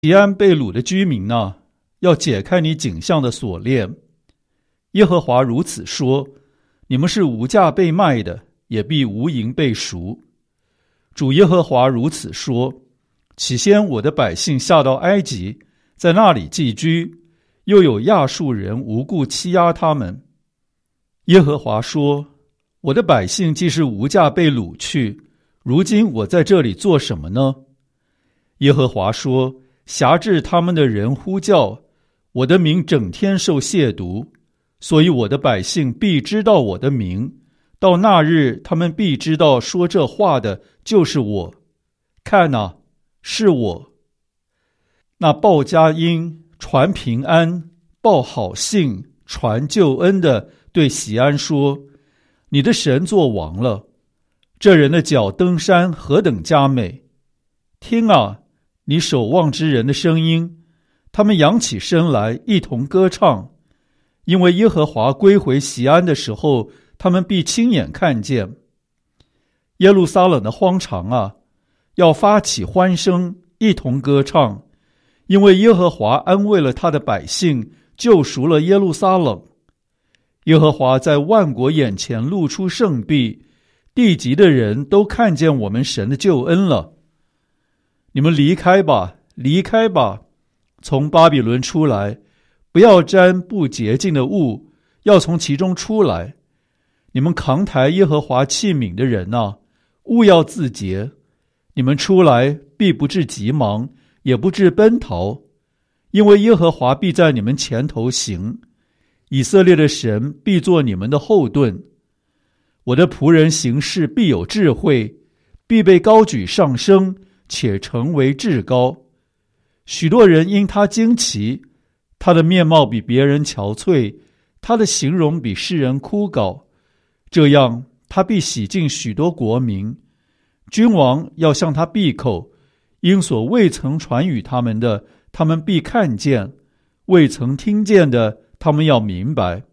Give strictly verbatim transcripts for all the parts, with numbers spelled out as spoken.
西安被掳的居民呢，要解开你颈项的锁链。耶和华如此说：你们是无价被卖的，也必无银被赎。主耶和华如此说：起先我的百姓下到埃及，在那里寄居，又有亚述人无故欺压他们。耶和华说：我的百姓既是无价被掳去，如今我在这里做什么呢？耶和华说：辖制他们的人呼叫，我的名整天受亵渎，所以我的百姓必知道我的名，到那日他们必知道说这话的就是我。看哪，是我。那报佳音、传平安、报好信、传救恩的对西安说：你的神作王了，这人的脚登山何等佳美！听啊，你守望之人的声音，他们扬起身来一同歌唱，因为耶和华归回西安的时候，他们必亲眼看见。耶路撒冷的荒场啊，要发起欢声，一同歌唱，因为耶和华安慰了他的百姓，救赎了耶路撒冷。耶和华在万国眼前露出圣臂，地极的人都看见我们神的救恩了。你们离开吧，离开吧，从巴比伦出来，不要沾不洁净的物，要从其中出来。你们扛抬耶和华器皿的人啊，务要自洁。你们出来必不致急忙，也不致奔逃，因为耶和华必在你们前头行，以色列的神必做你们的后盾。我的仆人行事必有智慧，必被高举上升，且成为至高。许多人因他惊奇，他的面貌比别人憔悴，他的形容比世人枯槁。这样他必洗净许多国民，君王要向他闭口，因所未曾传与他们的，他们必看见；未曾听见的，他们要明白。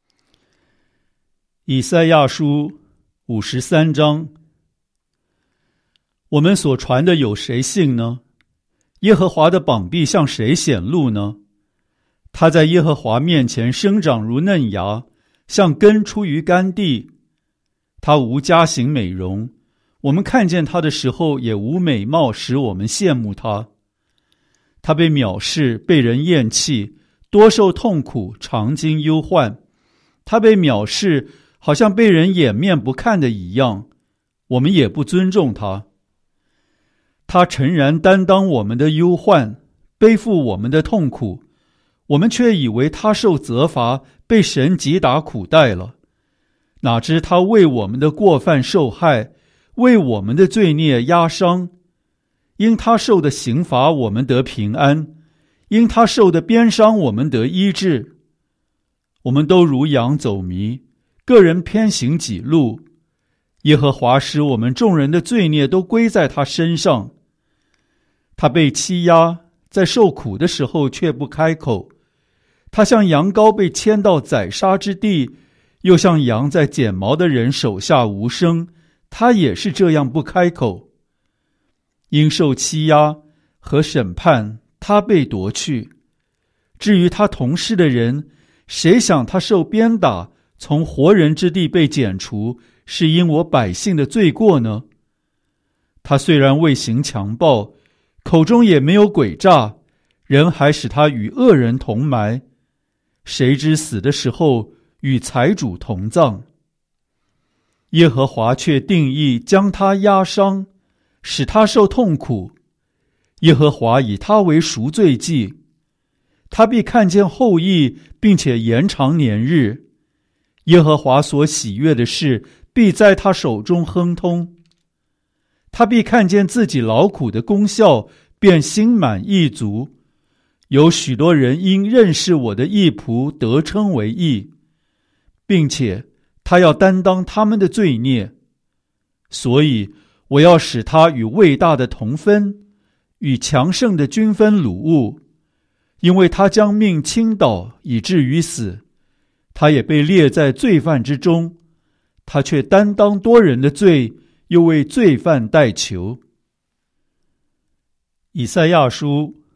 以赛亚书五十三章。我们所传的有谁信呢？耶和华的膀臂向谁显露呢？他在耶和华面前生长如嫩芽，像根出于干地。他无佳形美容，我们看见他的时候也无美貌使我们羡慕他。他被藐视，被人厌弃，多受痛苦，常经忧患。他被藐视，好像被人掩面不看的一样，我们也不尊重他。他诚然担当我们的忧患，背负我们的痛苦，我们却以为他受责罚，被神击打苦待了。哪知他为我们的过犯受害，为我们的罪孽压伤。因他受的刑罚，我们得平安；因他受的鞭伤，我们得医治。我们都如羊走迷，个人偏行己路。耶和华使我们众人的罪孽都归在他身上。他被欺压，在受苦的时候却不开口。他像羊羔被牵到宰杀之地，又像羊在剪毛的人手下无声，他也是这样不开口。因受欺压和审判，他被夺去。至于他同事的人，谁想他受鞭打，从活人之地被剪除，是因我百姓的罪过呢？他虽然未行强暴，口中也没有诡诈，人还使他与恶人同埋。谁知死的时候与财主同葬。耶和华却定义将他压伤，使他受痛苦。耶和华以他为赎罪祭，他必看见后裔，并且延长年日。耶和华所喜悦的事，必在他手中亨通。他必看见自己劳苦的功效，便心满意足。有许多人因认识我的义仆得称为义，并且他要担当他们的罪孽。所以我要使他与伟大的同分，与强盛的均分掳物，因为他将命倾倒，以至于死。他也被列在罪犯之中，他却担当多人的罪，又为罪犯代求。以赛亚书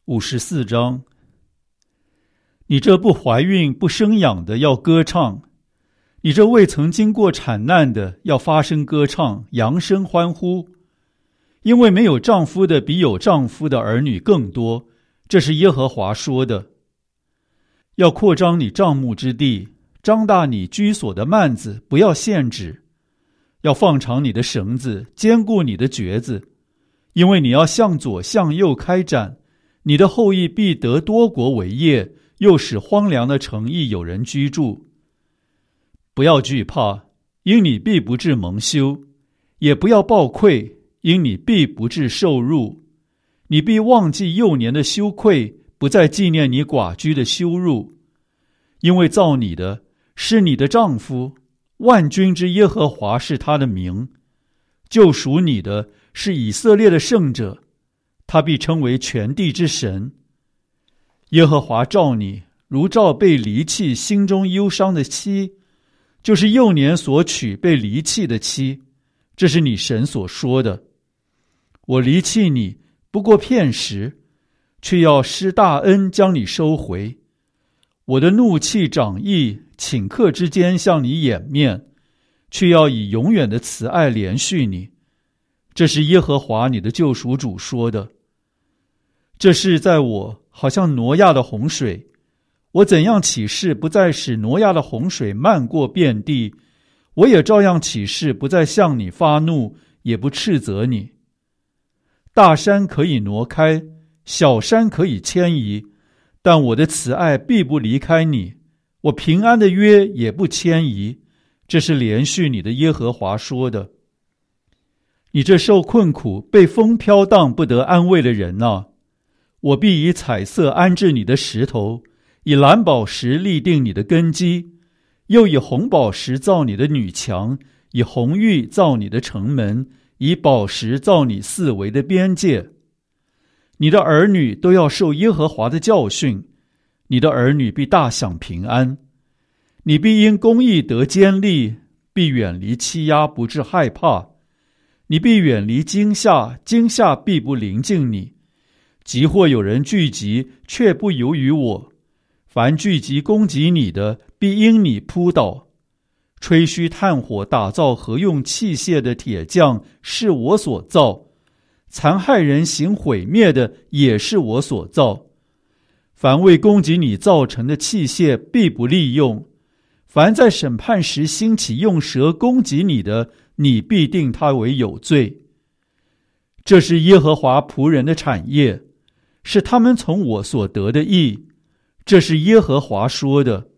五十四章。你这不怀孕不生养的要歌唱，你这未曾经过产难的要发声歌唱，扬声欢呼，因为没有丈夫的比有丈夫的儿女更多，这是耶和华说的。要扩张你帐幕之地，张大你居所的幔子，不要限制，要放长你的绳子，坚固你的橛子，因为你要向左向右开展，你的后裔必得多国为业，又使荒凉的城邑有人居住。不要惧怕，因你必不致蒙羞；也不要抱愧，因你必不致受辱。你必忘记幼年的羞愧，不再纪念你寡居的羞辱。因为造你的是你的丈夫，万军之耶和华是他的名，救赎你的是以色列的圣者，他必称为全地之神。耶和华照你，如照被离弃心中忧伤的妻，就是幼年所娶被离弃的妻，这是你神所说的。我离弃你不过片时，却要施大恩将你收回。我的怒气长溢，顷刻之间向你掩面，却要以永远的慈爱连续你。这是耶和华你的救赎主说的。这事在我好像挪亚的洪水，我怎样起誓不再使挪亚的洪水漫过遍地，我也照样起誓不再向你发怒，也不斥责你。大山可以挪开，小山可以迁移，但我的慈爱必不离开你，我平安的约也不迁移。这是连续你的耶和华说的。你这受困苦被风飘荡不得安慰的人啊，我必以彩色安置你的石头，以蓝宝石立定你的根基，又以红宝石造你的女墙，以红玉造你的城门，以宝石造你四围的边界。你的儿女都要受耶和华的教训，你的儿女必大享平安。你必因公义得坚立，必远离欺压，不致害怕。你必远离惊吓，惊吓必不临近你。即或有人聚集，却不由于我。凡聚集攻击你的，必因你扑倒。吹嘘炭火打造和用器械的铁匠，是我所造。残害人行毁灭的，也是我所造。凡为攻击你造成的器械，必不利用。凡在审判时兴起用舌攻击你的，你必定他为有罪。这是耶和华仆人的产业，是他们从我所得的益。这是耶和华说的。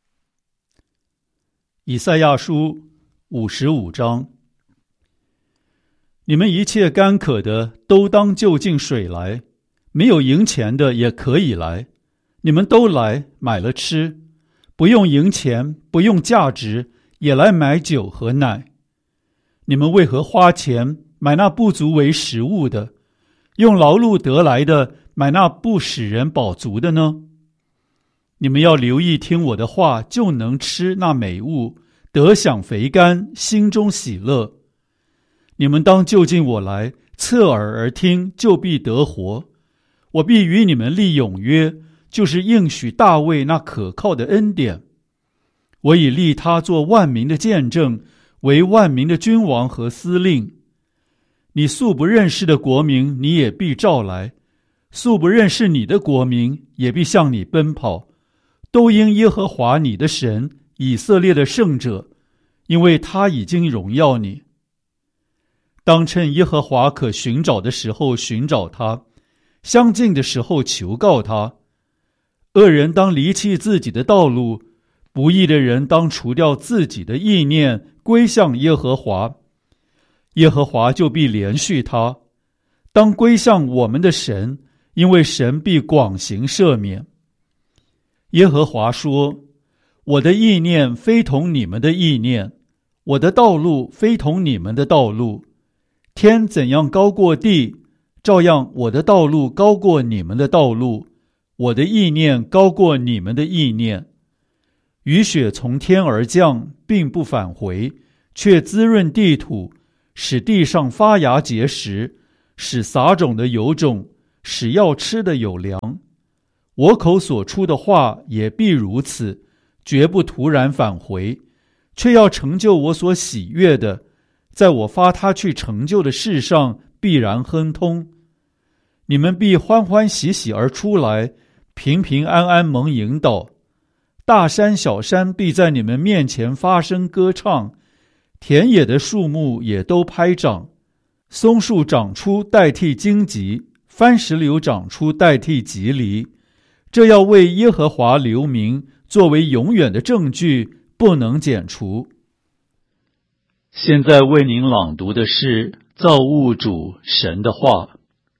以赛亚书五十五章。你们一切干渴的都当就近水来，没有银钱的也可以来，你们都来买了吃，不用银钱，不用价值，也来买酒和奶。你们为何花钱买那不足为食物的，用劳碌得来的买那不使人饱足的呢？你们要留意听我的话，就能吃那美物，得享肥甘，心中喜乐。你们当就近我来，侧耳而听，就必得活。我必与你们立永约，就是应许大卫那可靠的恩典。我已立他做万民的见证，为万民的君王和司令。你素不认识的国民，你也必召来；素不认识你的国民，也必向你奔跑。都因耶和华你的神，以色列的圣者，因为他已经荣耀你。当趁耶和华可寻找的时候寻找他，相近的时候求告他。恶人当离弃自己的道路，不义的人当除掉自己的意念，归向耶和华。耶和华就必连续他。当归向我们的神，因为神必广行赦免。耶和华说：我的意念非同你们的意念，我的道路非同你们的道路。天怎样高过地，照样我的道路高过你们的道路，我的意念高过你们的意念。雨雪从天而降，并不返回，却滋润地土，使地上发芽结实，使撒种的有种， 使要吃的有粮。我口所出的话也必如此，绝不突然返回，却要成就我所喜悦的，在我发他去成就的事上必然亨通。你们必欢欢喜喜而出来，平平安安蒙引导。大山小山必在你们面前发声歌唱，田野的树木也都拍掌。松树长出代替荆棘，番石榴长出代替棘藜，这要为耶和华留名，作为永远的证据，不能剪除。现在为您朗读的是造物主神的话。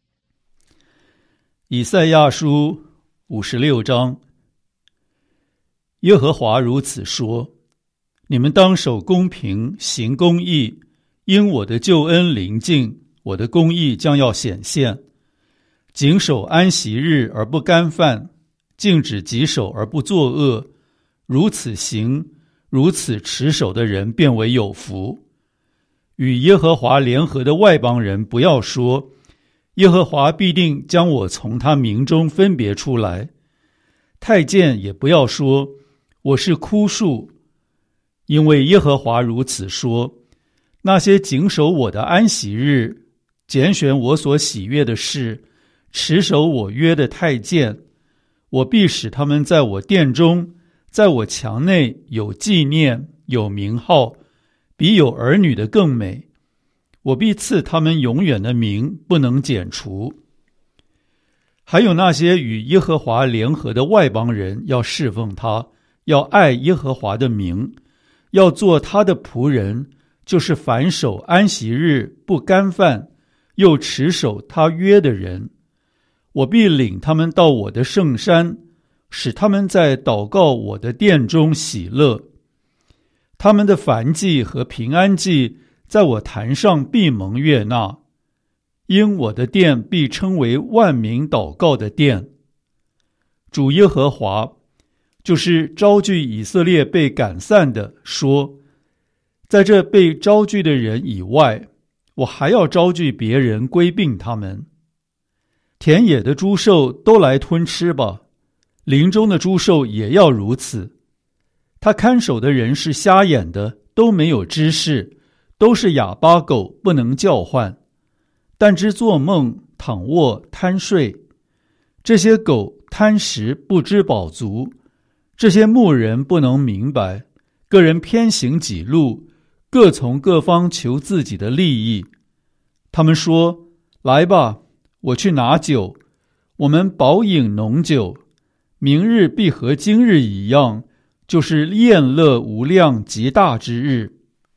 以赛亚书五十六章。耶和华如此说：你们当守公平，行公义，因我的救恩临近，我的公义将要显现。谨守安息日而不干犯，禁止己手而不作恶，如此行，如此持守的人便为有福。与耶和华联合的外邦人不要说，耶和华必定将我从他民中分别出来。太监也不要说，我是枯树，因为耶和华如此说：那些谨守我的安息日，拣选我所喜悦的事，持守我约的太监，我必使他们在我殿中，在我墙内有纪念，有名号，比有儿女的更美。我必赐他们永远的名，不能剪除。还有那些与耶和华联合的外邦人，要侍奉他，要爱耶和华的名，要做他的仆人，就是凡守安息日不干犯，又持守他约的人。我必领他们到我的圣山，使他们在祷告我的殿中喜乐。他们的燔祭和平安祭在我坛上必蒙悦纳，因我的殿必称为万民祷告的殿。主耶和华，就是招聚以色列被赶散的，说：在这被招聚的人以外，我还要招聚别人归并他们。田野的诸兽都来吞吃吧，林中的诸兽也要如此。他看守的人是瞎眼的，都没有知识，都是哑巴狗，不能叫唤，但知做梦，躺卧贪睡。这些狗贪食，不知饱足，这些牧人不能明白，个人偏行己路，各从各方求自己的利益。他们说：来吧，我去拿酒，我们饱饮浓酒，明日必和今日一样，就是宴乐无量极大之日。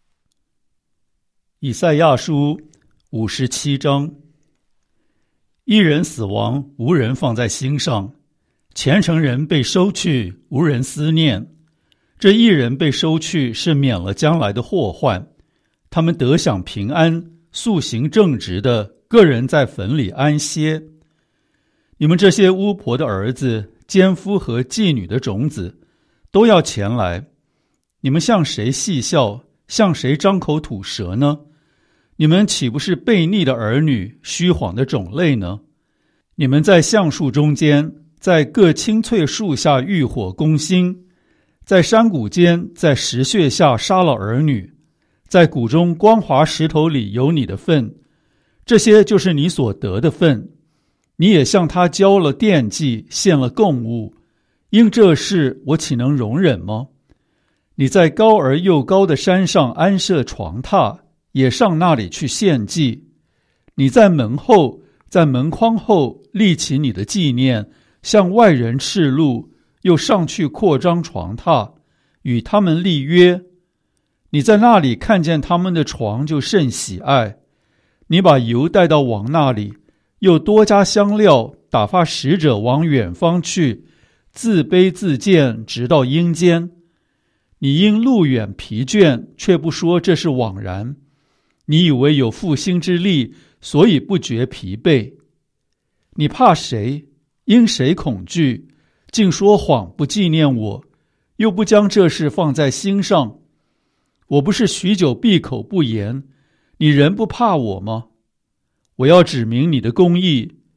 以赛亚书五十七章。一人死亡，无人放在心上；虔诚人被收去，无人思念。这一人被收去，是免了将来的祸患。他们得享平安，素行正直的，个人在坟里安歇。你们这些巫婆的儿子、奸夫和妓女的种子，都要前来。你们向谁戏笑，向谁张口吐舌呢？你们岂不是悖逆的儿女，虚谎的种类呢？你们在橡树中间，在各青翠树下浴火攻心，在山谷间，在石穴下杀了儿女，在谷中光滑石头里有你的份，这些就是你所得的份。你也向他交了奠祭，献了供物，因这事我岂能容忍吗？你在高而又高的山上安设床榻，也上那里去献祭。你在门后，在门框后立起你的纪念，向外人示录，又上去扩张床榻，与他们立约。你在那里看见他们的床，就甚喜爱。你把油带到王那里，又多加香料，打发使者往远方去，自卑自贱，直到阴间。你因路远疲倦，却不说这是枉然。你以为有复兴之力，所以不觉疲惫。你怕谁？因谁恐惧？竟说谎，不纪念我，又不将这事放在心上。我不是许久闭口不言，你仍不怕我吗？我要指明你的公义，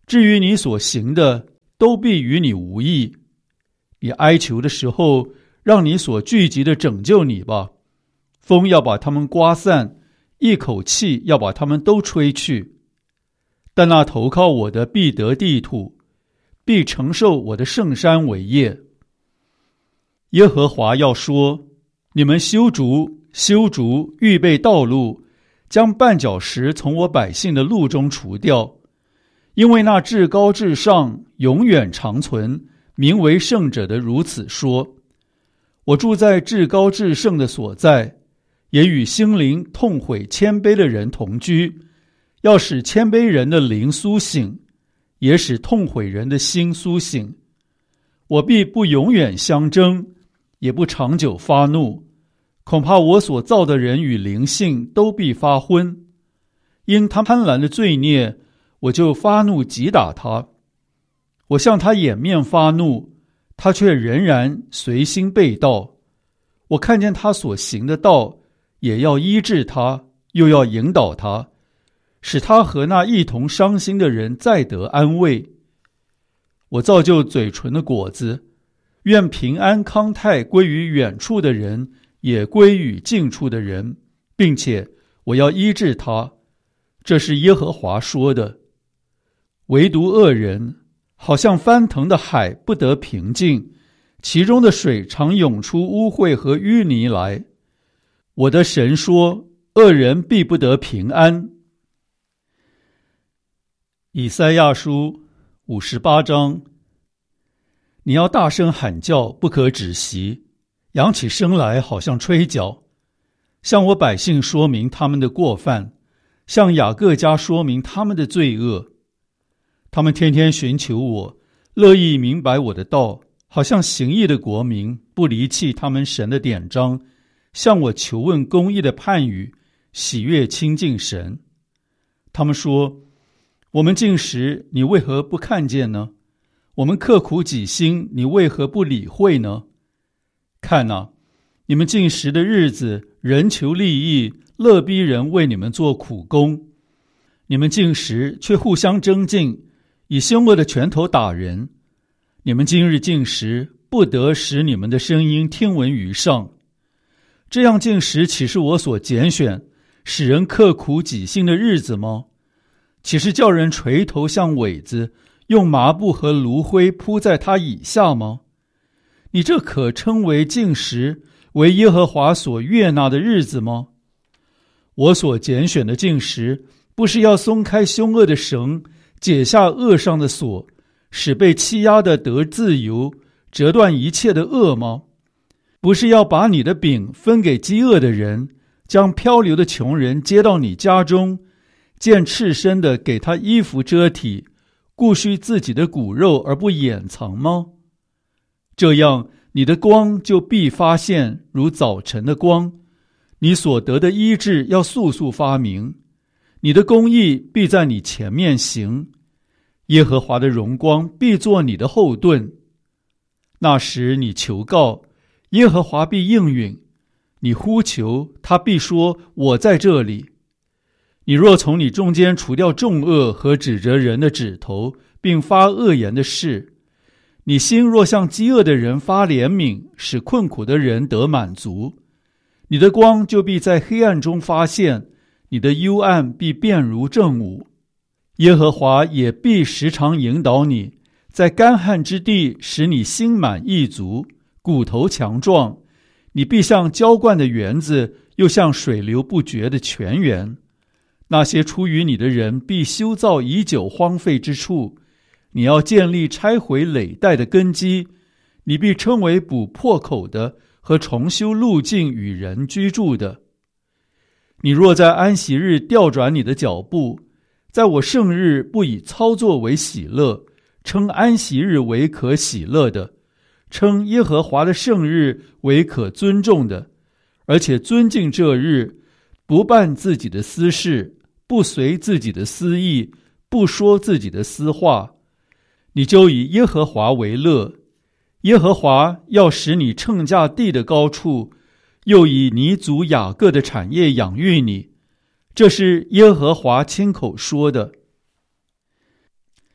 至于你所行的，都必与你无益。你哀求的时候，让你所聚集的拯救你吧。风要把他们刮散，一口气要把他们都吹去。但那投靠我的必得地土，必承受我的圣山为业。耶和华要说：你们修筑修筑，预备道路，将绊脚石从我百姓的路中除掉。因为那至高至上永远长存，名为圣者的如此说：我住在至高至圣的所在，也与心灵痛悔谦卑的人同居，要使谦卑人的灵苏醒，也使痛悔人的心苏醒。我必不永远相争，也不长久发怒，恐怕我所造的人与灵性都必发昏。因他贪婪的罪孽，我就发怒击打他。我向他掩面发怒，他却仍然随心背道。我看见他所行的道，也要医治他，又要引导他，使他和那一同伤心的人再得安慰。我造就嘴唇的果子，愿平安康泰归于远处的人，也归于近处的人，并且我要医治他。这是耶和华说的。唯独恶人，好像翻腾的海，不得平静，其中的水常涌出污秽和淤泥来。我的神说，恶人必不得平安。以赛亚书五十八章。你要大声喊叫，不可止息，扬起声来，好像吹角，向我百姓说明他们的过犯，向雅各家说明他们的罪恶。他们天天寻求我，乐意明白我的道，好像行义的国民，不离弃他们神的典章，向我求问公义的判语，喜悦亲近神。他们说：我们禁食，你为何不看见呢？我们刻苦己心，你为何不理会呢？看啊，你们禁食的日子，人求利益，乐逼人为你们做苦工。你们禁食，却互相争竞，以凶恶的拳头打人。你们今日禁食，不得使你们的声音听闻于上。这样禁食，岂是我所拣选，使人刻苦己心的日子吗？岂是叫人垂头像苇子，用麻布和炉灰铺在他以下吗？你这可称为禁食，为耶和华所悦纳的日子吗？我所拣选的禁食，不是要松开凶恶的绳，解下恶上的锁，使被欺压的得自由，折断一切的恶吗？不是要把你的饼分给饥饿的人，将漂流的穷人接到你家中，见赤身的给他衣服遮体，顾恤自己的骨肉而不掩藏吗？这样，你的光就必发现，如早晨的光，你所得的医治要速速发明，你的公义必在你前面行，耶和华的荣光必作你的后盾。那时你求告，耶和华必应允，你呼求，他必说：我在这里。你若从你中间除掉重恶和指责人的指头，并发恶言的事，你心若向饥饿的人发怜悯，使困苦的人得满足，你的光就必在黑暗中发现，你的幽暗必变如正午。耶和华也必时常引导你，在干旱之地使你心满意足，骨头强壮，你必像浇灌的园子，又像水流不绝的泉源。那些出于你的人必修造已久荒废之处，你要建立拆毁累代的根基，你必称为补破口的和重修路径与人居住的。你若在安息日调转你的脚步，在我圣日不以操作为喜乐，称安息日为可喜乐的，称耶和华的圣日为可尊重的，而且尊敬这日，不办自己的私事，不随自己的私意，不说自己的私话，你就以耶和华为乐。耶和华要使你乘驾地的高处，又以你祖雅各的产业养育你。这是耶和华亲口说的。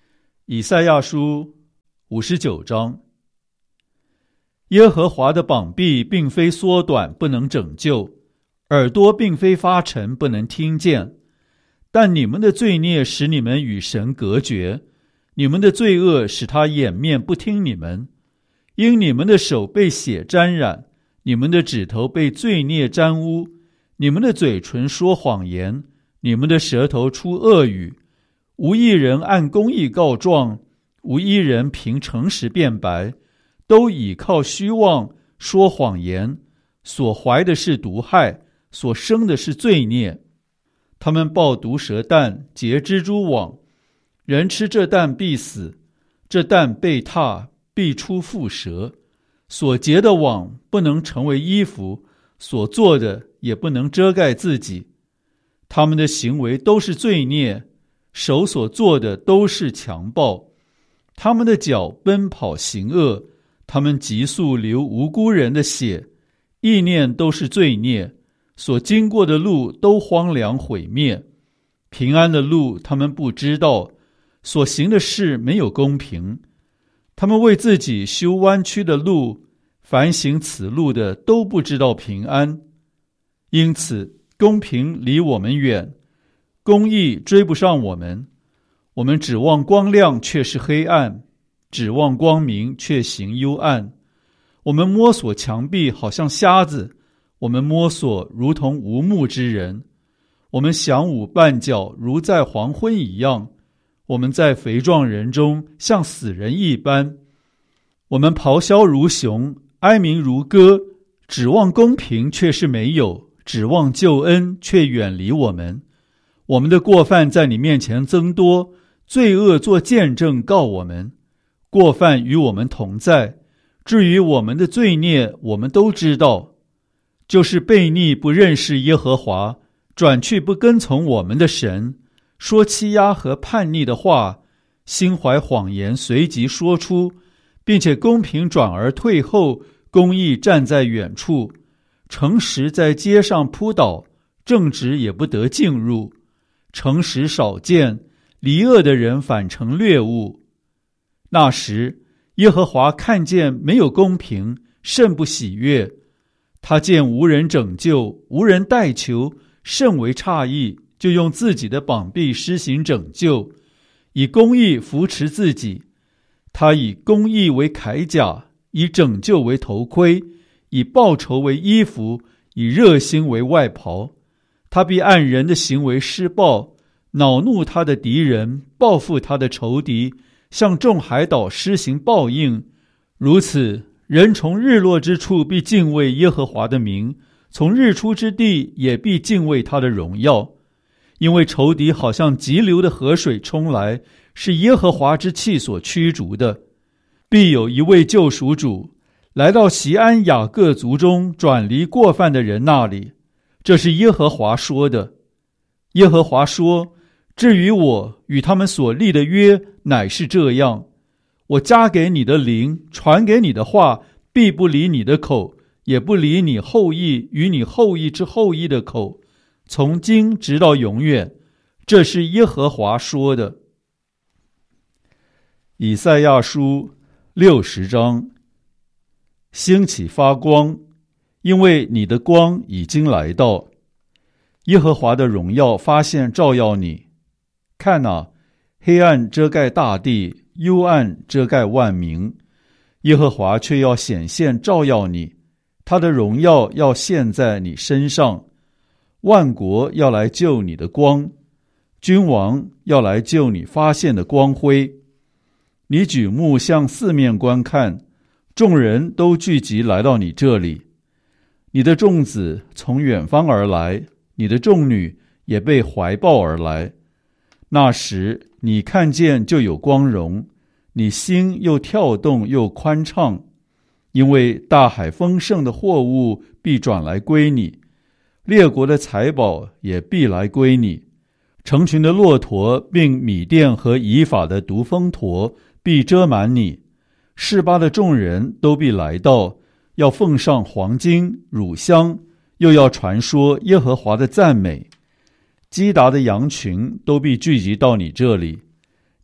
以赛亚书五十九章。耶和华的膀臂并非缩短，不能拯救；耳朵并非发沉，不能听见。但你们的罪孽使你们与神隔绝，你们的罪恶使他掩面不听你们。因你们的手被血沾染，你们的指头被罪孽沾污，你们的嘴唇说谎言，你们的舌头出恶语。无一人按公义告状，无一人凭诚实辩白，都倚靠虚妄，说谎言，所怀的是毒害，所生的是罪孽。他们抱毒蛇蛋，结蜘蛛网，人吃这蛋必死，这蛋被踏，必出蝮蛇。所结的网不能成为衣服，所做的也不能遮盖自己。他们的行为都是罪孽，手所做的都是强暴。他们的脚奔跑行恶，他们急速流无辜人的血，意念都是罪孽，所经过的路都荒凉毁灭。平安的路他们不知道，所行的事没有公平。他们为自己修弯曲的路，凡行此路的都不知道平安。因此公平离我们远，公义追不上我们。我们指望光亮，却是黑暗；指望光明，却行幽暗。我们摸索墙壁，好像瞎子；我们摸索，如同无目之人。我们响舞绊脚，如在黄昏一样。我们在肥壮人中，像死人一般。我们咆哮如熊，哀鸣如歌，指望公平，却是没有；指望救恩，却远离我们。我们的过犯在你面前增多，罪恶作见证告我们。过犯与我们同在，至于我们的罪孽，我们都知道。就是悖逆不认识耶和华，转去不跟从我们的神，说欺压和叛逆的话，心怀谎言随即说出，并且公平转而退后，公义站在远处，诚实在街上扑倒，正直也不得进入。诚实少见，离恶的人反成掠物。那时耶和华看见没有公平，甚不喜悦。他见无人拯救，无人代求，甚为诧异，就用自己的膀臂施行拯救，以公义扶持自己。他以公义为铠甲，以拯救为头盔，以报仇为衣服，以热心为外袍。他必按人的行为施报，恼怒他的敌人，报复他的仇敌，向众海岛施行报应。如此，人从日落之处必敬畏耶和华的名，从日出之地也必敬畏他的荣耀。因为仇敌好像急流的河水冲来，是耶和华之气所驱逐的。必有一位救赎主，来到锡安雅各族中转离过犯的人那里。这是耶和华说的。耶和华说，至于我与他们所立的约，乃是这样：我加给你的灵，传给你的话，必不离你的口，也不离你后裔与你后裔之后裔的口，从今直到永远。这是耶和华说的。以赛亚书六十章。兴起发光，因为你的光已经来到。耶和华的荣耀发现照耀你。看哪，黑暗遮盖大地，幽暗遮盖万民，耶和华却要显现照耀你，他的荣耀要现在你身上。万国要来救你的光，君王要来救你发现的光辉。你举目向四面观看，众人都聚集来到你这里。你的众子从远方而来，你的众女也被怀抱而来。那时你看见就有光荣，你心又跳动又宽畅，因为大海丰盛的货物必转来归你，列国的财宝也必来归你。成群的骆驼并米甸和以法的独峰驼必遮满你，示巴的众人都必来到，要奉上黄金乳香，又要传说耶和华的赞美。基达的羊群都必聚集到你这里，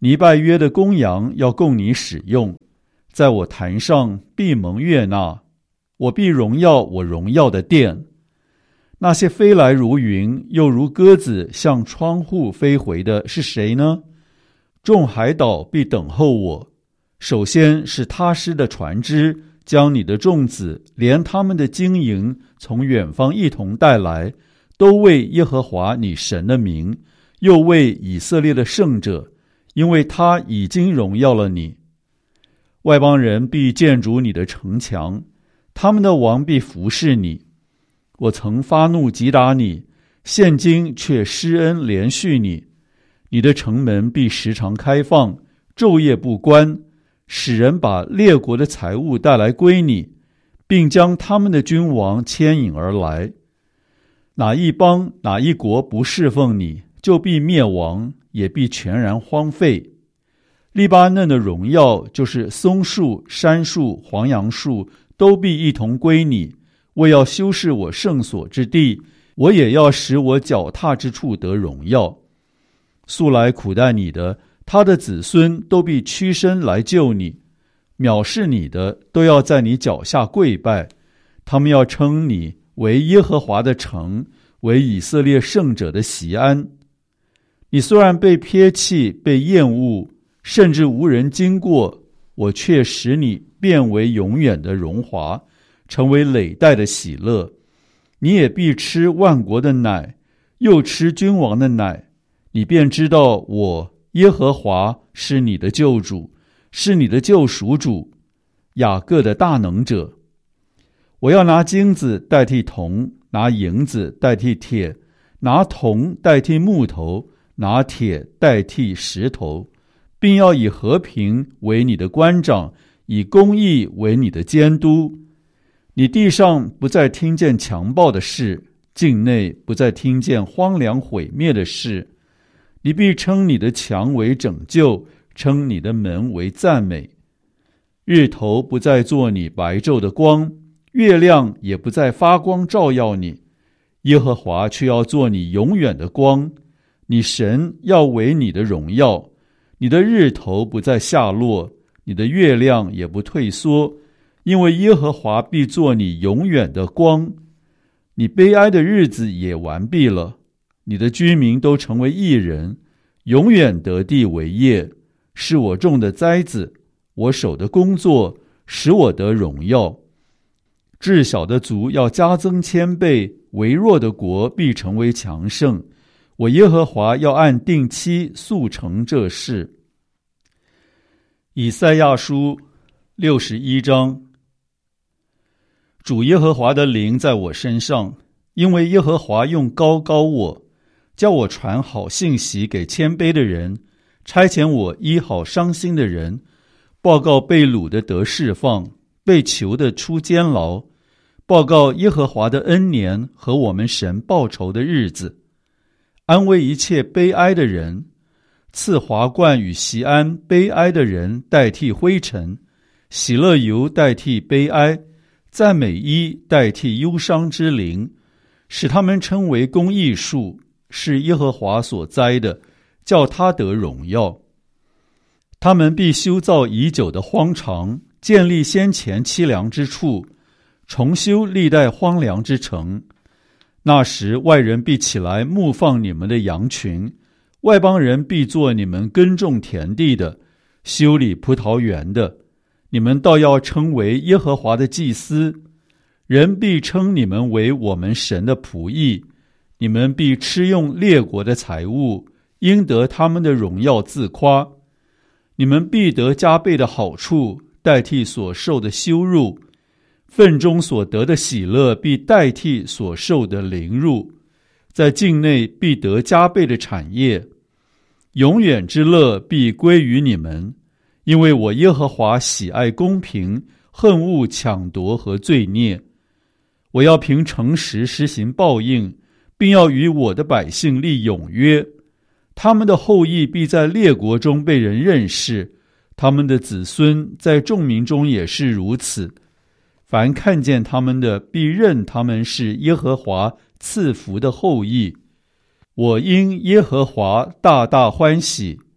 尼拜约的公羊要供你使用，在我坛上必蒙悦纳，我必荣耀我荣耀的殿。那些飞来如云，又如鸽子向窗户飞回的是谁呢？众海岛必等候我。首先是他施的船只，将你的众子连他们的金银从远方一同带来，都为耶和华你神的名，又为以色列的圣者，因为他已经荣耀了你。外邦人必建筑你的城墙，他们的王必服侍你。我曾发怒击打你，现今却施恩连续你。你的城门必时常开放，昼夜不关，使人把列国的财物带来归你，并将他们的君王牵引而来。哪一邦哪一国不侍奉你，就必灭亡，也必全然荒废。利巴嫩的荣耀，就是松树、杉树、黄杨树，都必一同归你。我要修饰我圣所之地，我也要使我脚踏之处得荣耀。素来苦待你的，他的子孙都必屈身来救你；藐视你的，都要在你脚下跪拜。他们要称你为耶和华的城，为以色列圣者的锡安。你虽然被撇弃，被厌恶，甚至无人经过，我却使你变为永远的荣华，成为累代的喜乐。你也必吃万国的奶，又吃君王的奶，你便知道我耶和华是你的救主，是你的救赎主，雅各的大能者。我要拿金子代替铜，拿银子代替铁，拿铜代替木头，拿铁代替石头，并要以和平为你的官长，以公义为你的监督。你地上不再听见强暴的事，境内不再听见荒凉毁灭的事。你必称你的墙为拯救，称你的门为赞美。日头不再做你白昼的光，月亮也不再发光照耀你，耶和华却要做你永远的光，你神要为你的荣耀。你的日头不再下落，你的月亮也不退缩，因为耶和华必做你永远的光。你悲哀的日子也完毕了，你的居民都成为义人，永远得地为业，是我种的栽子，我手的工作，使我得荣耀。至小的族要加增千倍，微弱的国必成为强盛。我耶和华要按定期速成这事。以赛亚书六十一章。主耶和华的灵在我身上，因为耶和华用膏膏我，叫我传好信息给谦卑的人，差遣我医好伤心的人，报告被掳的得释放，被囚的出监牢，报告耶和华的恩年和我们神报仇的日子，安慰一切悲哀的人，赐华冠与锡安悲哀的人代替灰尘，喜乐油代替悲哀，赞美衣代替忧伤之灵，使他们称为公义树，是耶和华所栽的，叫他得荣耀。他们必修造已久的荒场，建立先前凄凉之处，重修历代荒凉之城。那时外人必起来牧放你们的羊群，外邦人必做你们耕种田地的，修理葡萄园的。你们倒要称为耶和华的祭司，人必称你们为我们神的仆役。你们必吃用列国的财物，应得他们的荣耀自夸。你们必得加倍的好处，代替所受的羞辱。份中所得的喜乐必代替所受的凌辱，在境内必得加倍的产业。永远之乐必归于你们，因为我耶和华喜爱公平，恨恶抢夺和罪孽。我要凭诚实施行报应，并要与我的百姓立永约。他们的后裔必在列国中被人认识，他们的子孙在众民中也是如此。凡看见他们的，必认他们是耶和华赐福的后裔。我因耶和华大大欢喜，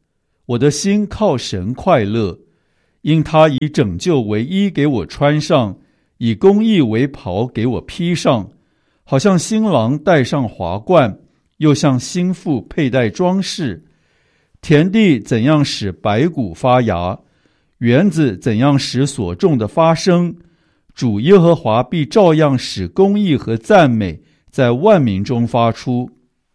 我的心靠神快乐，因他以拯救为衣给我穿上，以公义为袍给我披上，好像新郎戴上华冠，又像新妇佩戴装饰。田地怎样使白骨发芽，园子怎样使所种的发生，主耶和华必照样使公义和赞美在万民中发出。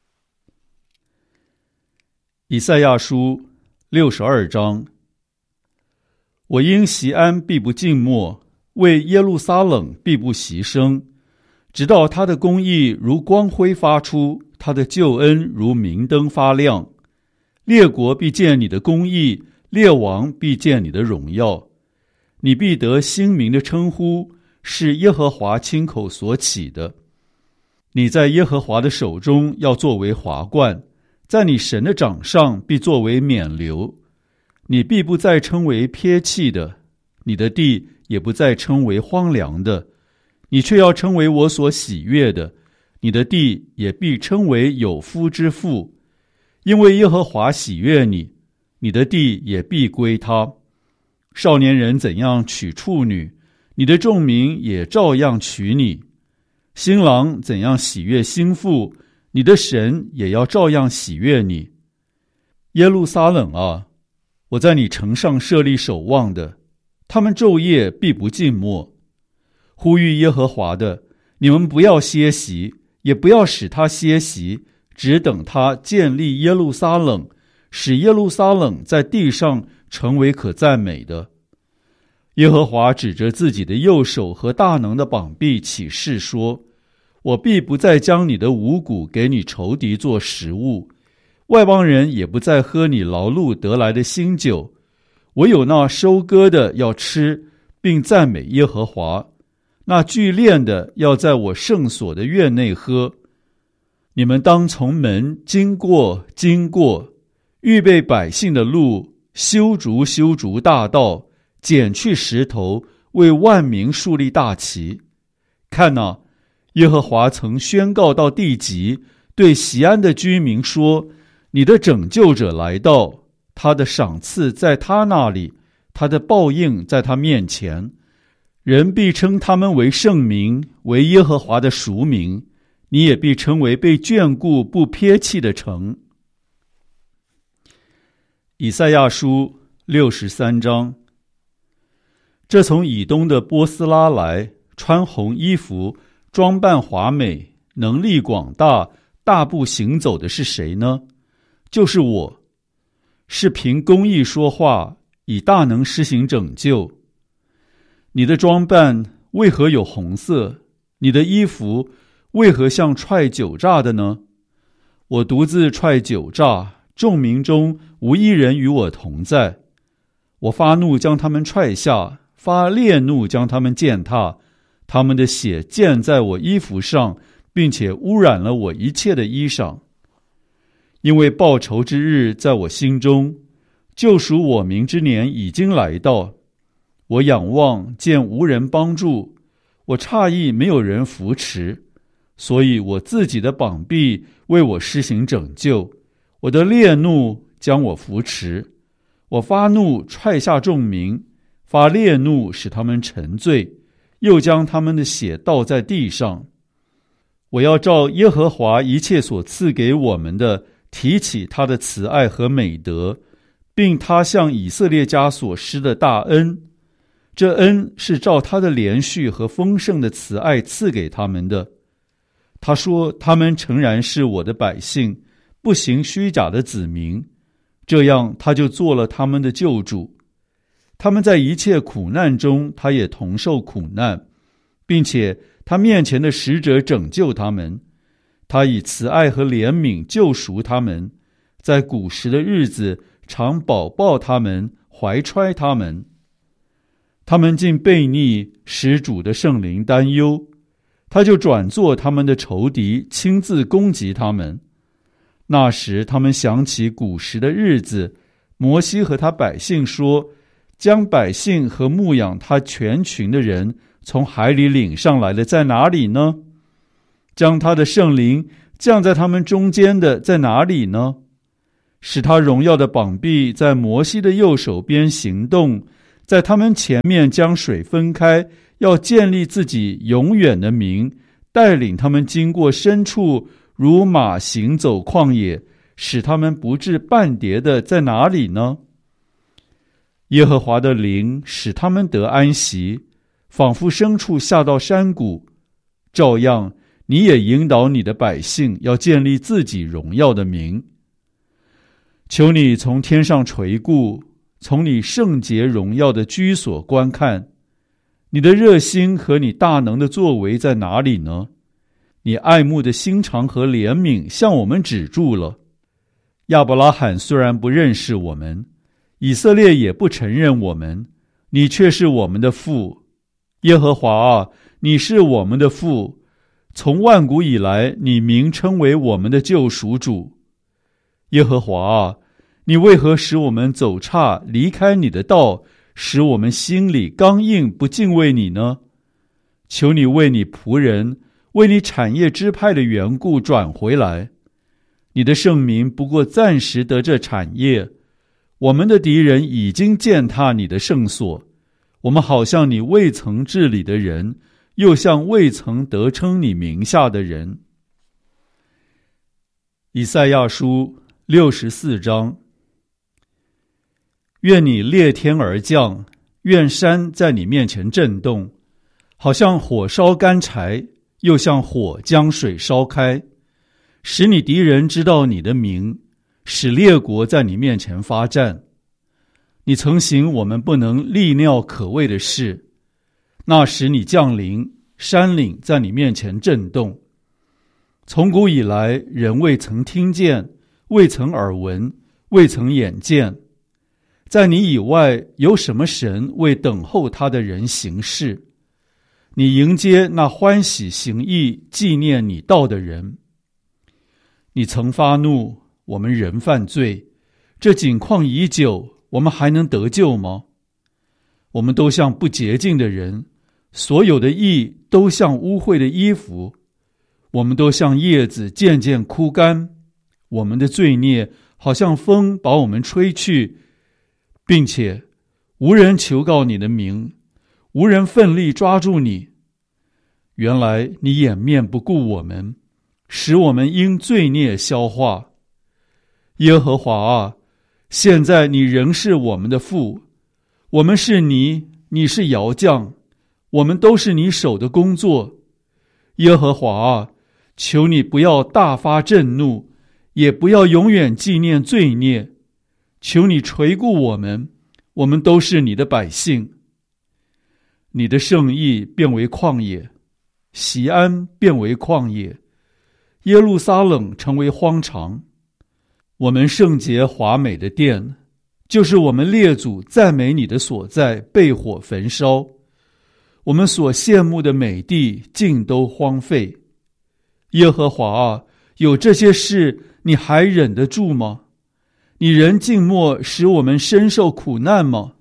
以赛亚书六十二章。我因锡安必不静默，为耶路撒冷必不息声，直到他的公义如光辉发出，他的救恩如明灯发亮。列国必见你的公义，列王必见你的荣耀。你必得新名的称呼，是耶和华亲口所起的。你在耶和华的手中要作为华冠，在你神的掌上必作为冕旒。你必不再称为撇弃的，你的地也不再称为荒凉的，你却要称为我所喜悦的，你的地也必称为有夫之妇。因为耶和华喜悦你，你的地也必归他。少年人怎样娶处女，你的众民也照样娶你。新郎怎样喜悦新妇，你的神也要照样喜悦你。耶路撒冷啊，我在你城上设立守望的，他们昼夜必不静默。呼吁耶和华的，你们不要歇息，也不要使他歇息，只等他建立耶路撒冷，使耶路撒冷在地上成为可赞美的。耶和华指着自己的右手和大能的膀臂起誓说，我必不再将你的五谷给你仇敌做食物，外邦人也不再喝你劳碌得来的新酒，唯有那收割的要吃，并赞美耶和华，那聚炼的要在我圣所的院内喝。你们当从门经过经过，预备百姓的路，修筑修筑大道，剪去石头，为万民树立大旗。看哪，耶和华曾宣告到地极，对锡安的居民说，你的拯救者来到，他的赏赐在他那里，他的报应在他面前。人必称他们为圣民，为耶和华的赎民，你也必称为被眷顾不撇弃的城。以赛亚书六十三章。这从以东的波斯拉来，穿红衣服，装扮华美，能力广大，大步行走的是谁呢？就是我，是凭公义说话，以大能施行拯救。你的装扮为何有红色？你的衣服为何像踹酒榨的呢？我独自踹酒榨，众民中无一人与我同在。我发怒将他们踹下，发烈怒将他们践踏，他们的血溅在我衣服上，并且污染了我一切的衣裳。因为报仇之日在我心中，救赎我民之年已经来到。我仰望见无人帮助，我诧异没有人扶持，所以我自己的膀臂为我施行拯救，我的烈怒将我扶持。我发怒踹下众民，发烈怒使他们沉醉，又将他们的血倒在地上。我要照耶和华一切所赐给我们的，提起他的慈爱和美德，并他向以色列家所施的大恩。这恩是照他的连续和丰盛的慈爱赐给他们的。他说，他们诚然是我的百姓，不行虚假的子民，这样他就做了他们的救主。他们在一切苦难中，他也同受苦难，并且他面前的使者拯救他们。他以慈爱和怜悯救赎他们，在古时的日子常保抱他们，怀揣他们。他们竟悖逆，使主的圣灵担忧，他就转作他们的仇敌，亲自攻击他们。那时他们想起古时的日子，摩西和他百姓说，将百姓和牧养他全群的人从海里领上来的在哪里呢？将他的圣灵降在他们中间的在哪里呢？ 使他荣耀的膀臂在摩西的右手边行动，在他们前面将水分开，要建立自己永远的名，带领他们经过深处，如马行走旷野，使他们不致半跌的在哪里呢？耶和华的灵使他们得安息，仿佛牲畜下到山谷。照样，你也引导你的百姓，要建立自己荣耀的名。求你从天上垂顾，从你圣洁荣耀的居所观看，你的热心和你大能的作为在哪里呢？你爱慕的心肠和怜悯向我们止住了。亚伯拉罕虽然不认识我们，以色列也不承认我们，你却是我们的父。耶和华啊，你是我们的父，从万古以来，你名称为我们的救赎主。耶和华啊，你为何使我们走岔，离开你的道，使我们心里刚硬，不敬畏你呢？求你为你仆人，为你产业支派的缘故转回来。你的圣民不过暂时得这产业，我们的敌人已经践踏你的圣所。我们好像你未曾治理的人，又像未曾得称你名下的人。以赛亚书六十四章。愿你裂天而降，愿山在你面前震动，好像火烧干柴，又像火将水烧开，使你敌人知道你的名，使列国在你面前发战。你曾行我们不能力料可畏的事，那时你降临，山岭在你面前震动。从古以来，人未曾听见，未曾耳闻，未曾眼见。在你以外，有什么神为等候他的人行事？你迎接那欢喜行义、纪念你道的人。你曾发怒，我们人犯罪，这景况已久，我们还能得救吗？我们都像不洁净的人，所有的义都像污秽的衣服，我们都像叶子渐渐枯干，我们的罪孽好像风把我们吹去，并且无人求告你的名，无人奋力抓住你。原来你掩面不顾我们，使我们因罪孽消化。耶和华啊，现在你仍是我们的父，我们是泥，你是窑匠，我们都是你手的工作。耶和华啊，求你不要大发震怒，也不要永远纪念罪孽。求你垂顾我们，我们都是你的百姓。你的圣意变为旷野，锡安变为旷野，耶路撒冷成为荒场。我们圣洁华美的殿，就是我们列祖赞美你的所在，被火焚烧。我们所羡慕的美地尽都荒废。耶和华啊，有这些事你还忍得住吗？你仍静默，使我们深受苦难吗？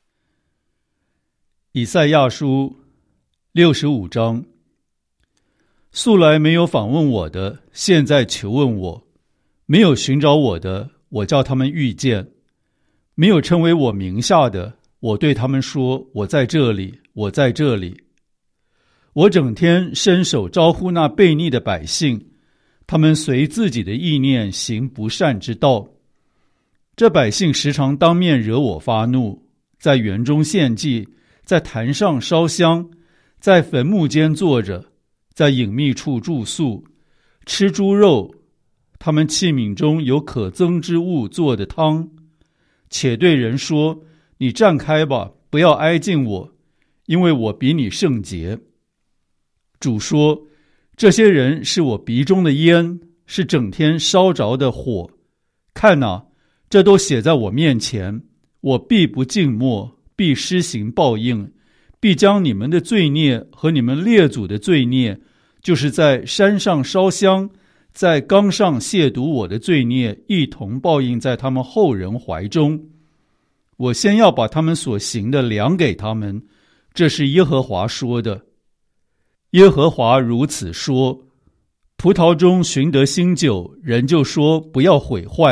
以赛亚书六十五章。素来没有访问我的，现在求问我；没有寻找我的，我叫他们遇见；没有称为我名下的，我对他们说：我在这里，我在这里。我整天伸手招呼那悖逆的百姓，他们随自己的意念行不善之道。这百姓时常当面惹我发怒，在园中献祭，在坛上烧香，在坟墓间坐着，在隐秘处住宿，吃猪肉，他们器皿中有可憎之物做的汤，且对人说：你站开吧，不要挨近我，因为我比你圣洁。主说：这些人是我鼻中的烟，是整天烧着的火。看哪，这都写在我面前，我必不静默，必施行报应，必将你们的罪孽和你们列祖的罪孽，就是在山上烧香，在冈上亵渎我的罪孽，一同报应在他们后人怀中。我先要把他们所行的量给他们，这是耶和华说的。耶和华如此说：葡萄中寻得新酒，人就说不要毁坏，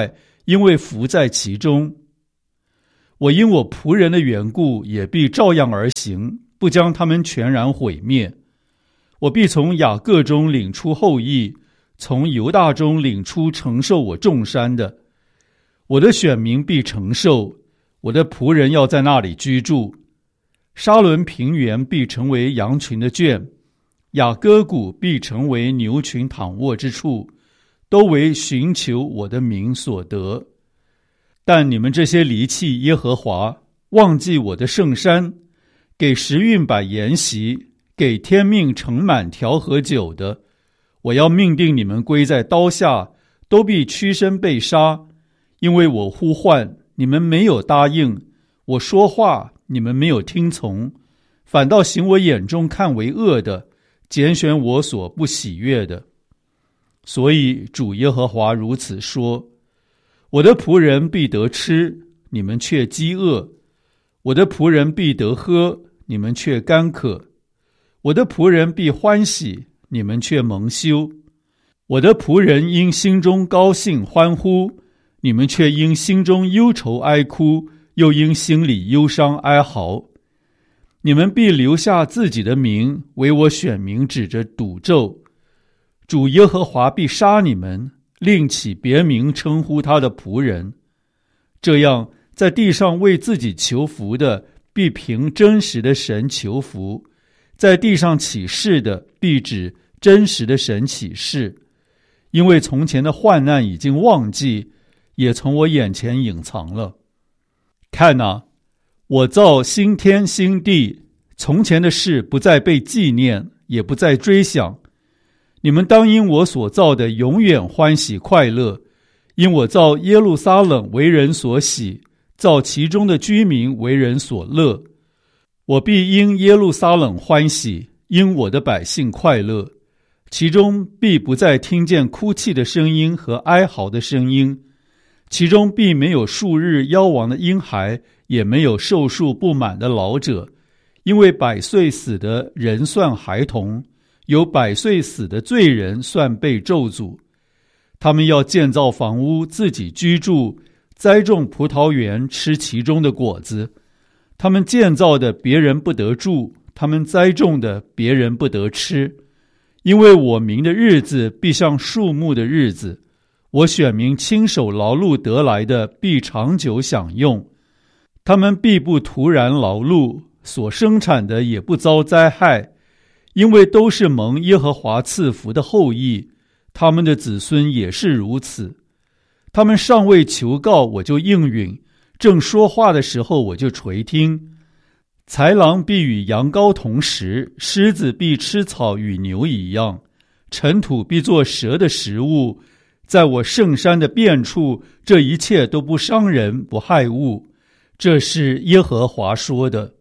因为伏在其中。我因我仆人的缘故，也必照样而行，不将他们全然毁灭。我必从雅各中领出后裔，从犹大中领出承受我众山的。我的选民必承受，我的仆人要在那里居住。沙伦平原必成为羊群的圈，雅各谷必成为牛群躺卧之处，都为寻求我的名所得。但你们这些离弃耶和华，忘记我的圣山，给时运摆筵席，给天命盛满调和酒的，我要命定你们归在刀下，都必屈身被杀。因为我呼唤，你们没有答应；我说话，你们没有听从，反倒行我眼中看为恶的，拣选我所不喜悦的。所以主耶和华如此说：我的仆人必得吃，你们却饥饿；我的仆人必得喝，你们却干渴；我的仆人必欢喜，你们却蒙羞；我的仆人因心中高兴欢呼，你们却因心中忧愁哀哭，又因心里忧伤哀嚎。你们必留下自己的名，为我选民指着赌咒。主耶和华必杀你们，另起别名称呼他的仆人。这样，在地上为自己求福的，必凭真实的神求福；在地上起誓的，必指真实的神起誓。因为从前的患难已经忘记，也从我眼前隐藏了。看哪，我造新天新地，从前的事不再被纪念，也不再追想。你们当因我所造的永远欢喜快乐，因我造耶路撒冷为人所喜，造其中的居民为人所乐。我必因耶路撒冷欢喜，因我的百姓快乐，其中必不再听见哭泣的声音和哀嚎的声音，其中必没有数日夭亡的婴孩，也没有寿数不满的老者，因为百岁死的人算孩童，有百岁死的罪人算被咒诅。他们要建造房屋，自己居住，栽种葡萄园，吃其中的果子。他们建造的别人不得住，他们栽种的别人不得吃。因为我民的日子必像树木的日子，我选民亲手劳碌得来的必长久享用。他们必不突然劳碌，所生产的也不遭灾害，因为都是蒙耶和华赐福的后裔，他们的子孙也是如此。他们尚未求告，我就应允；正说话的时候，我就垂听。豺狼必与羊羔同食，狮子必吃草与牛一样，尘土必作蛇的食物。在我圣山的遍处，这一切都不伤人，不害物。这是耶和华说的。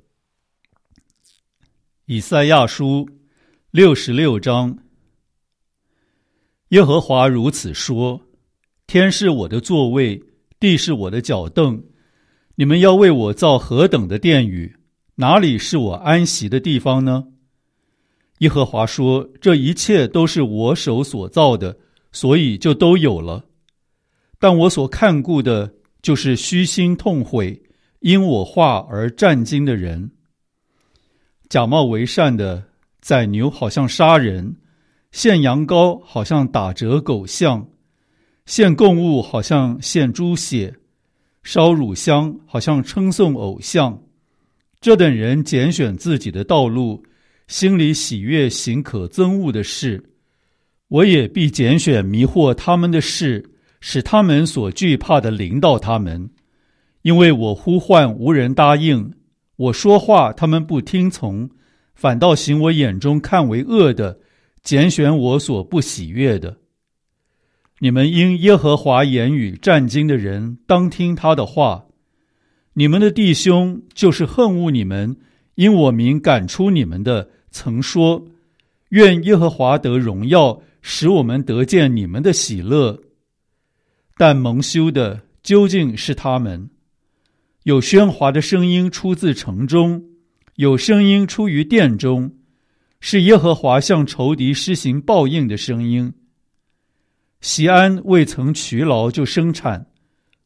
以赛亚书六十六章。耶和华如此说：天是我的座位，地是我的脚凳。你们要为我造何等的殿宇？哪里是我安息的地方呢？耶和华说：这一切都是我手所造的，所以就都有了。但我所看顾的，就是虚心痛悔，因我话而战惊的人。假冒为善的宰牛好像杀人，献羊羔好像打折狗象，献供物好像献猪血，烧乳香好像称颂偶像。这等人拣选自己的道路，心里喜悦行可憎恶的事。我也必拣选迷惑他们的事，使他们所惧怕的临到他们。因为我呼唤无人答应，我说话他们不听从，反倒行我眼中看为恶的，拣选我所不喜悦的。你们因耶和华言语战惊的人，当听他的话。你们的弟兄就是恨恶你们，因我名赶出你们的，曾说：愿耶和华得荣耀，使我们得见你们的喜乐。但蒙羞的究竟是他们。有喧哗的声音出自城中，有声音出于殿中，是耶和华向仇敌施行报应的声音。锡安未曾劬劳就生产，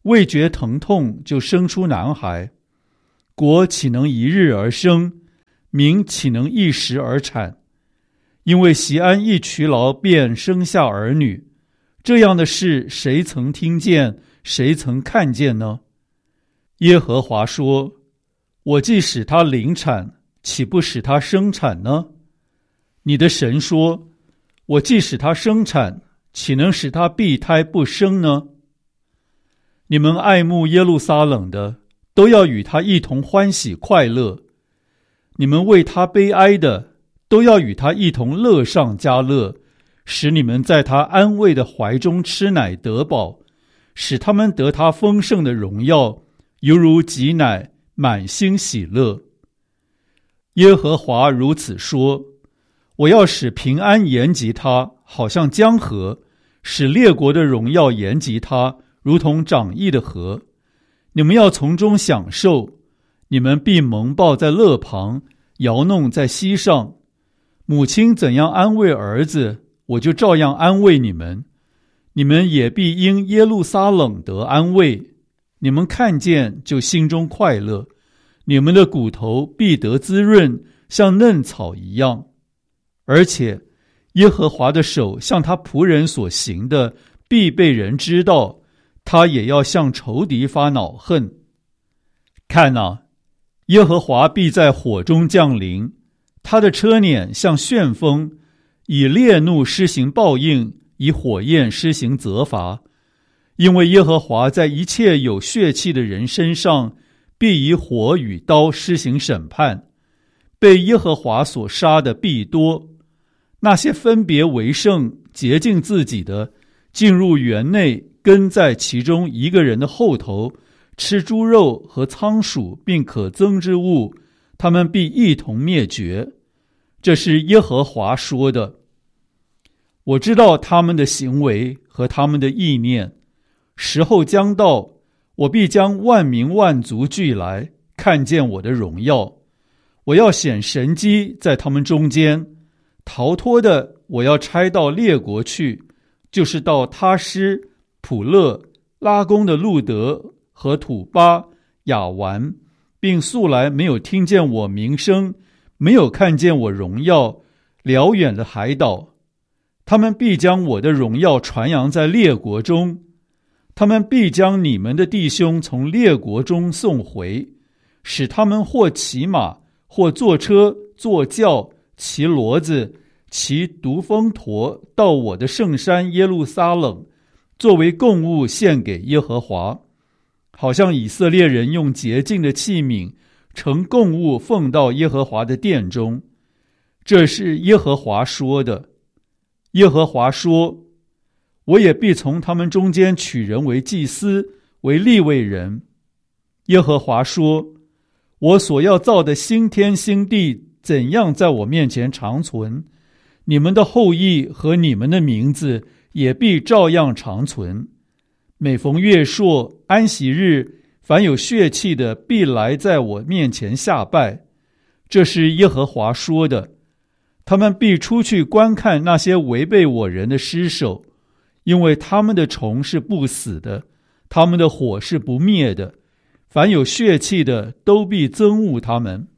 未觉疼痛就生出男孩。国岂能一日而生？民岂能一时而产？因为习安一劬劳便生下儿女，这样的事谁曾听见，谁曾看见呢？耶和华说：我既使他临产，岂不使他生产呢？你的神说：我既使他生产，岂能使他闭胎不生呢？你们爱慕耶路撒冷的，都要与他一同欢喜快乐；你们为他悲哀的，都要与他一同乐上加乐，使你们在他安慰的怀中吃奶得饱，使他们得他丰盛的荣耀，犹如挤奶，满心喜乐。耶和华如此说：我要使平安延及他，好像江河；使列国的荣耀延及他，如同涨溢的河。你们要从中享受，你们必蒙抱在勒旁，摇弄在膝上。母亲怎样安慰儿子，我就照样安慰你们。你们也必因耶路撒冷得安慰。你们看见就心中快乐，你们的骨头必得滋润，像嫩草一样。而且耶和华的手向他仆人所行的，必被人知道，他也要向仇敌发恼恨。看啊，耶和华必在火中降临，他的车辇像旋风，以烈怒施行报应，以火焰施行责罚。因为耶和华在一切有血气的人身上，必以火与刀施行审判。被耶和华所杀的必多。那些分别为圣、洁净自己的，进入园内，跟在其中一个人的后头，吃猪肉和仓鼠并可憎之物，他们必一同灭绝。这是耶和华说的。我知道他们的行为和他们的意念，时候将到，我必将万民万族聚来，看见我的荣耀。我要显神迹在他们中间，逃脱的我要差到列国去，就是到他施、普勒、拉宫的路德和土巴、亚完，并素来没有听见我名声，没有看见我荣耀，辽远的海岛。他们必将我的荣耀传扬在列国中，他们必将你们的弟兄从列国中送回，使他们或骑马，或坐车，坐轿，骑骡子，骑独峰驼，到我的圣山耶路撒冷，作为供物献给耶和华，好像以色列人用洁净的器皿盛供物奉到耶和华的殿中。这是耶和华说的。耶和华说：我也必从他们中间取人为祭司，为利未人。耶和华说：我所要造的新天新地怎样在我面前长存，你们的后裔和你们的名字也必照样长存。每逢月朔、安息日，凡有血气的必来在我面前下拜。这是耶和华说的。他们必出去观看那些违背我人的尸首，因为他们的虫是不死的，他们的火是不灭的，凡有血气的都必憎恶他们。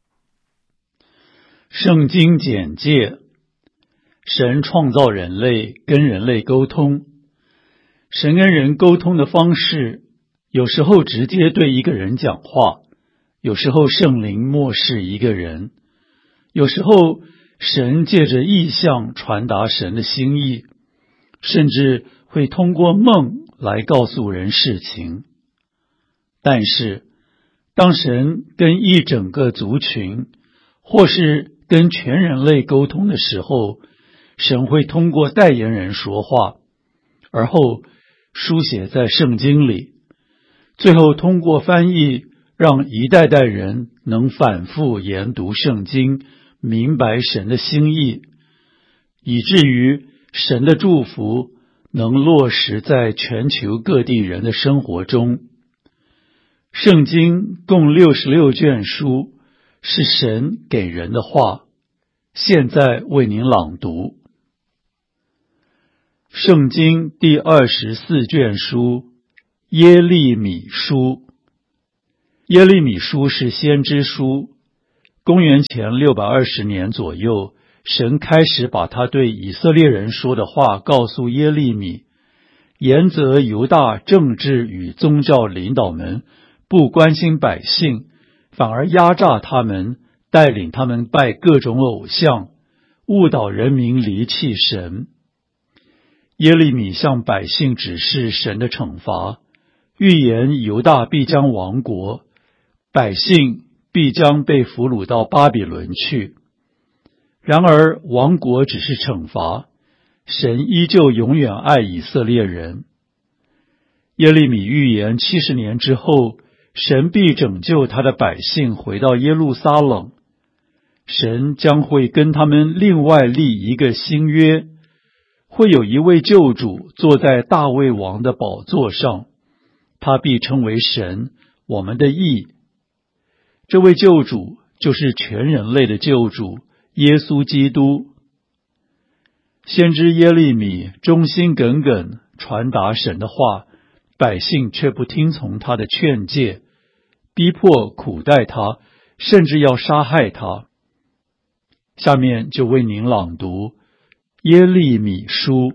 圣经简介：神创造人类，跟人类沟通。神跟人沟通的方式，有时候直接对一个人讲话，有时候圣灵默示一个人，有时候神借着意象传达神的心意，甚至会通过梦来告诉人事情。但是，当神跟一整个族群，或是跟全人类沟通的时候，神会通过代言人说话，而后书写在圣经里，最后通过翻译，让一代代人能反复研读圣经，明白神的心意，以至于神的祝福能落实在全球各地人的生活中。圣经共六十六卷书，是神给人的话。现在为您朗读。圣经第二十四卷书， 耶利米书。耶利米书是先知书。公元前六百二十年左右，神开始把他对以色列人说的话告诉耶利米，严责犹大政治与宗教领导们不关心百姓，反而压榨他们，带领他们拜各种偶像，误导人民离弃神。耶利米向百姓指示神的惩罚，预言犹大必将亡国，百姓必将被俘虏到巴比伦去。然而亡国只是惩罚，神依旧永远爱以色列人。耶利米预言七十年之后，神必拯救他的百姓回到耶路撒冷，神将会跟他们另外立一个新约，会有一位救主坐在大卫王的宝座上，他必称为神，我们的义。这位救主就是全人类的救主耶稣基督。先知耶利米忠心耿耿传达神的话，百姓却不听从他的劝诫，逼迫苦待他，甚至要杀害他。下面就为您朗读耶利米书。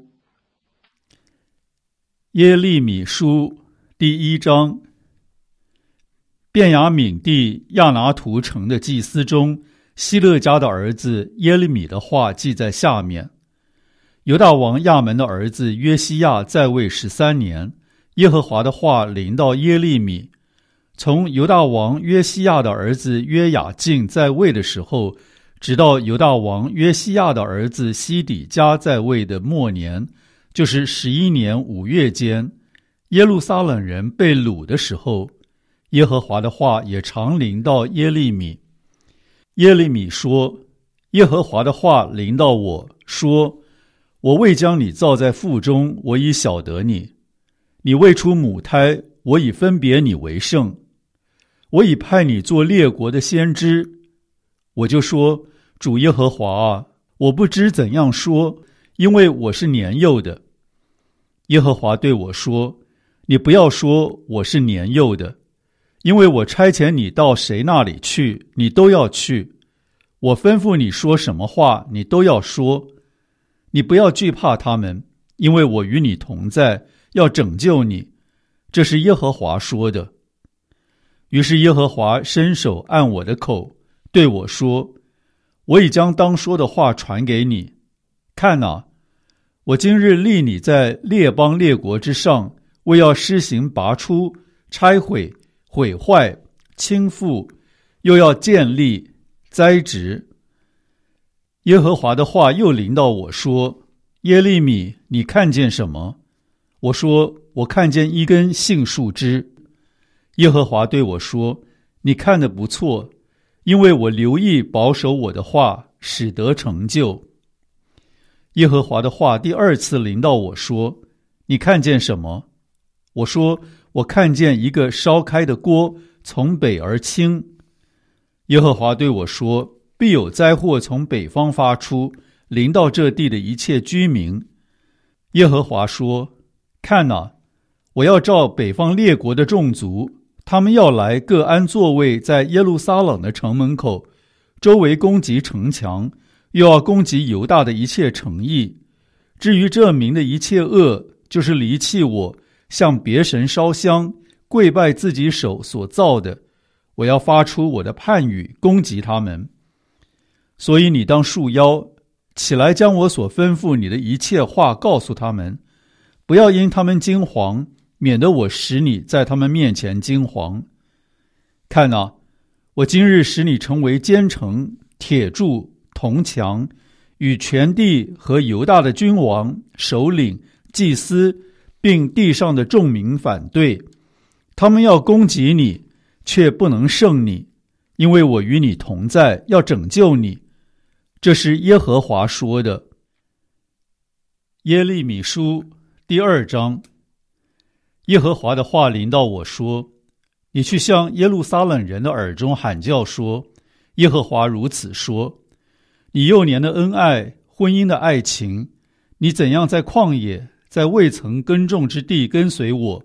耶利米书第一章。便雅悯地亚拿图城的祭司中，希勒家的儿子耶利米的话记在下面。犹大王亚门的儿子约西亚在位十三年，耶和华的话临到耶利米。从犹大王约西亚的儿子约雅敬在位的时候，直到犹大王约西亚的儿子西底家在位的末年，就是十一年五月间，耶路撒冷人被掳的时候，耶和华的话也常临到耶利米。耶利米说，耶和华的话临到我说，我未将你造在腹中，我已晓得你；你未出母胎，我已分别你为圣。我已派你做列国的先知。我就说，主耶和华啊，我不知怎样说，因为我是年幼的。耶和华对我说，你不要说我是年幼的，因为我差遣你到谁那里去，你都要去。我吩咐你说什么话，你都要说。你不要惧怕他们，因为我与你同在，要拯救你。这是耶和华说的。于是耶和华伸手按我的口，对我说，我已将当说的话传给你。看哪，我今日立你在列邦列国之上，为要施行拔出、拆毁、毁坏、倾覆，又要建立、栽植。耶和华的话又临到我说，耶利米，你看见什么？我说，我看见一根杏树枝。耶和华对我说，你看得不错，因为我留意保守我的话，使得成就。耶和华的话第二次临到我说，你看见什么？我说，我看见一个烧开的锅从北而倾。耶和华对我说，必有灾祸从北方发出，临到这地的一切居民。耶和华说，看哪，我要召北方列国的众族，他们要来各安座位在耶路撒冷的城门口，周围攻击城墙，又要攻击犹大的一切城邑。至于这民的一切恶，就是离弃我，向别神烧香，跪拜自己手所造的，我要发出我的判语攻击他们。所以你当束腰，起来将我所吩咐你的一切话告诉他们，不要因他们惊惶，免得我使你在他们面前惊惶。看哪，我今日使你成为坚城、铁柱、铜墙，与全地和犹大的君王、首领、祭司，并地上的众民反对。他们要攻击你，却不能胜你，因为我与你同在，要拯救你。这是耶和华说的。耶利米书第二章。耶和华的话临到我说，你去向耶路撒冷人的耳中喊叫说，耶和华如此说，你幼年的恩爱，婚姻的爱情，你怎样在旷野，在未曾耕种之地跟随我，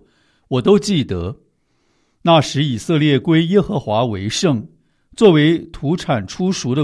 我都记得。那时以色列归耶和华为圣，作为土产出熟的